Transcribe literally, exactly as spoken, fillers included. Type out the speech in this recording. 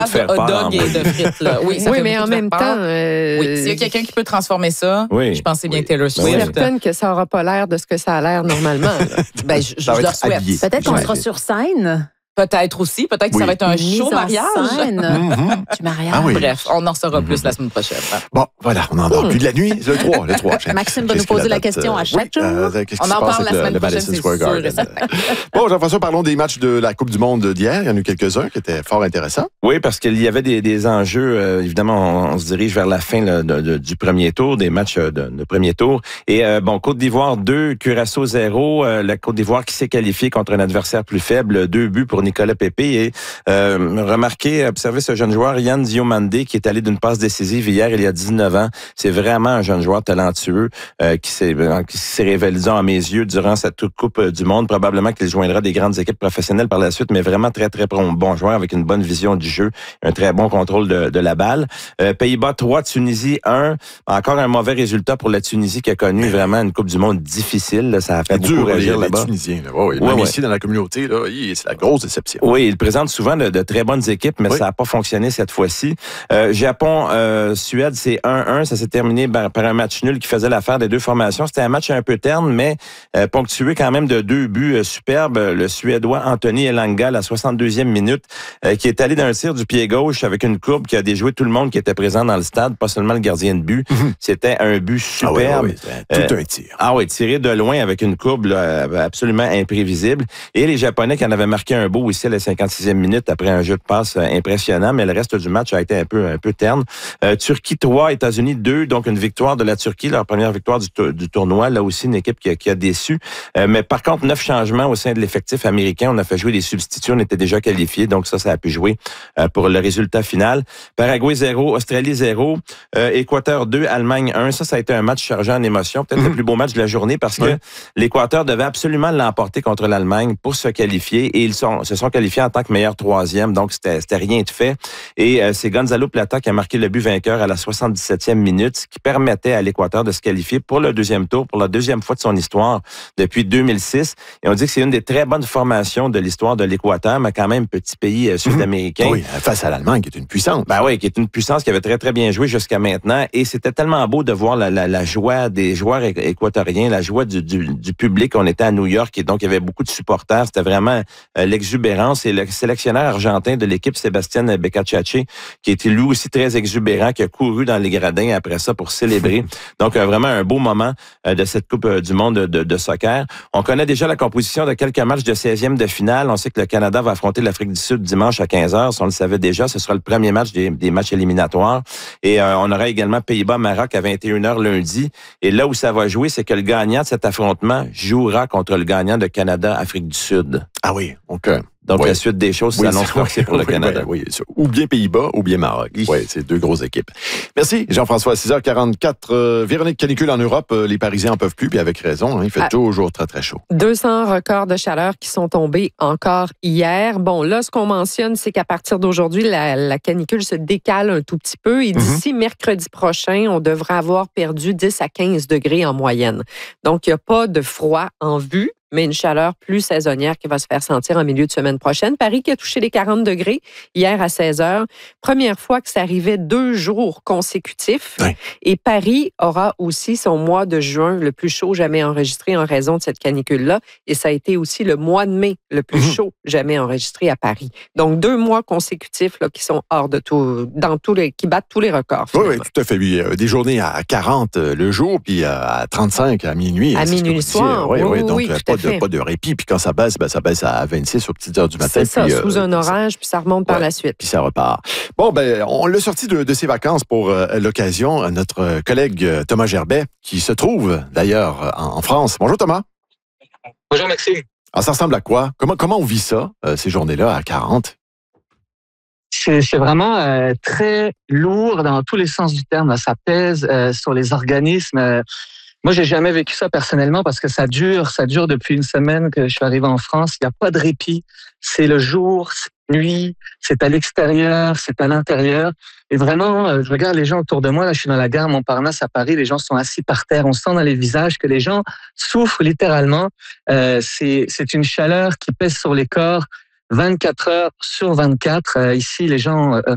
de hot dog et de frites. Là. Oui, ça oui fait mais en même temps... Euh... Oui, s'il y a quelqu'un qui peut transformer ça, oui. je pense que c'est bien oui. Taylor Swift. Je suis certaine que ça n'aura pas l'air de ce que ça a l'air normalement. ben, je, je leur souhaite. Habillé. Peut-être qu'on sera sur scène. Peut-être aussi. Peut-être que oui. ça va être un show mariage. Mm-hmm. Du mariage. Ah oui. Bref, on en saura mm-hmm. plus la semaine prochaine. Bon, voilà, on en dort plus de la nuit. Le trois, le trois. Maxime va nous poser la, la question à chaque oui, jour. Euh, on en parle la semaine le, prochaine, c'est sûr. Bon, Jean-François, parlons des matchs de la Coupe du Monde d'hier. Il y en a eu quelques-uns qui étaient fort intéressants. Oui, parce qu'il y avait des, des enjeux. Euh, évidemment, on, on se dirige vers la fin là, de, de, du premier tour, des matchs de, de premier tour. Et euh, bon, Côte d'Ivoire deux, Curaçao zéro. Euh, la Côte d'Ivoire qui s'est qualifiée contre un adversaire plus faible. Deux buts pour Nicolas Pépé. Et euh, remarquez, observez ce jeune joueur, Yann Diomandé, qui est allé d'une passe décisive hier, il y a dix-neuf ans. C'est vraiment un jeune joueur talentueux euh, qui s'est qui s'est révélé, disons, à mes yeux, durant cette Coupe du Monde. Probablement qu'il joindra des grandes équipes professionnelles par la suite, mais vraiment très, très bon joueur avec une bonne vision du jeu, un très bon contrôle de, de la balle. Euh, Pays-Bas trois, Tunisie un. Encore un mauvais résultat pour la Tunisie qui a connu vraiment une Coupe du Monde difficile. Là, ça a fait beaucoup dur, réagir les, là-bas. Les Tunisiens, là. Oui, même ouais, ici, ouais. dans la communauté, là, c'est la grosse déception. Oui, ils présentent souvent de, de très bonnes équipes, mais oui. ça n'a pas fonctionné cette fois-ci. Euh, Japon, euh, Suède, c'est un un. Ça s'est terminé par, par un match nul qui faisait l'affaire des deux formations. C'était un match un peu terne, mais euh, ponctué quand même de deux buts euh, superbes. Le Suédois Anthony Elanga, à la soixante-deuxième minute, euh, qui est allé d'un tir du pied gauche avec une courbe qui a déjoué tout le monde qui était présent dans le stade, pas seulement le gardien de but. Mm-hmm. C'était un but superbe. Ah oui, oui, tout euh, un tir. Ah oui, tiré de loin avec une courbe là, absolument imprévisible. Et les Japonais qui en avaient marqué un beau ici à la cinquante-sixième minute après un jeu de passe impressionnant, mais le reste du match a été un peu un peu terne. Euh, Turquie trois, États-Unis deux, donc une victoire de la Turquie, leur première victoire du, du tournoi. Là aussi, une équipe qui a, qui a déçu. Euh, mais par contre, neuf changements au sein de l'effectif américain. On a fait jouer des substituts, on était déjà qualifiés, donc ça, ça a pu jouer euh, pour le résultat final. Paraguay zéro, Australie zéro, euh, Équateur deux, Allemagne un. Ça, ça a été un match chargé en émotion. Peut-être mmh. le plus beau match de la journée parce que oui. l'Équateur devait absolument l'emporter contre l'Allemagne pour se qualifier et ils sont, se sont qualifiés en tant que meilleur troisième. Donc, c'était, c'était rien de fait. Et euh, c'est Gonzalo Plata qui a marqué le but vainqueur à la soixante-dix-septième minute, ce qui permettait à l'Équateur de se qualifier pour le deuxième tour, pour la deuxième fois de son histoire depuis deux mille six. Et on dit que c'est une des très bonnes formations de l'histoire de l'Équateur, mais quand même petit pays euh, sud-américain. Oui, face à l'Allemagne, qui est une puissance. Ben oui, qui est une puissance qui avait très, très bien joué jusqu'à maintenant. Et c'était tellement beau de voir la, la, la joie des joueurs équatoriens, la joie du, du, du public. On était à New York et donc il y avait beaucoup de supporters. C'était vraiment euh, l'exubérance. Et le sélectionneur argentin de l'équipe, Sébastien Becacciacci, qui était lui aussi très exubérant, qui a couru dans les gradins après ça pour célébrer. Donc, euh, vraiment un beau moment euh, de cette Coupe du monde de, de, de soccer. On connaît déjà la composition de quelques matchs de seizième de finale. On sait que le Canada va affronter l'Afrique du Sud dimanche à quinze heures. Si on le savait déjà, ce sera le premier match des, des matchs éliminatoires. Et euh, on aura également Pays-Bas-Maroc à vingt et une heures lundi. Et là où ça va jouer, c'est que le gagnant de cet affrontement jouera contre le gagnant de Canada-Afrique du Sud. Ah oui, OK. Donc, oui. la suite des choses oui, s'annonce forcée pour le oui, Canada. Oui, oui, ou bien Pays-Bas, ou bien Maroc. Oui, oui c'est deux grosses équipes. Merci, Jean-François. À six heures quarante-quatre, euh, Véronique, canicule en Europe. Euh, les Parisiens en peuvent plus, puis avec raison. Hein, il fait ah, toujours très, très chaud. deux cents records de chaleur qui sont tombés encore hier. Bon, là, ce qu'on mentionne, c'est qu'à partir d'aujourd'hui, la, la canicule se décale un tout petit peu. Et d'ici mm-hmm. mercredi prochain, on devrait avoir perdu dix à quinze degrés en moyenne. Donc, il n'y a pas de froid en vue, mais une chaleur plus saisonnière qui va se faire sentir en milieu de semaine prochaine. Paris qui a touché les quarante degrés hier à seize heures. Première fois que ça arrivait deux jours consécutifs. Oui. Et Paris aura aussi son mois de juin le plus chaud jamais enregistré en raison de cette canicule-là. Et ça a été aussi le mois de mai le plus mmh. chaud jamais enregistré à Paris. Donc, deux mois consécutifs là, qui sont hors de tout, dans tous les, qui battent tous les records. Oui, oui, tout à fait. Oui. Des journées à quarante le jour, puis à trente-cinq à minuit. À minuit le soir. Oui, oui, oui, donc oui, pas de, pas de répit. Puis quand ça baisse, ben, ça baisse à vingt-six aux petites heures du matin. C'est ça, puis, sous euh, un orage, ça, puis ça remonte par ouais, la suite. Puis ça repart. Bon, ben, on l'a sorti de, de ses vacances pour euh, l'occasion. Notre collègue Thomas Gerbet, qui se trouve d'ailleurs en, en France. Bonjour Thomas. Bonjour Maxime. Alors, ça ressemble à quoi? Comment, comment on vit ça, euh, ces journées-là, à quarante? C'est, c'est vraiment euh, très lourd dans tous les sens du terme. Là. Ça pèse euh, sur les organismes. Euh, moi, j'ai jamais vécu ça personnellement parce que ça dure, ça dure depuis une semaine que je suis arrivé en France. Il n'y a pas de répit. C'est le jour, c'est la nuit, c'est à l'extérieur, c'est à l'intérieur. Et vraiment, euh, je regarde les gens autour de moi. Là, je suis dans la gare Montparnasse à Paris. Les gens sont assis par terre. On sent dans les visages que les gens souffrent littéralement. Euh, c'est, c'est une chaleur qui pèse sur les corps vingt-quatre heures sur vingt-quatre. Euh, ici, les gens euh,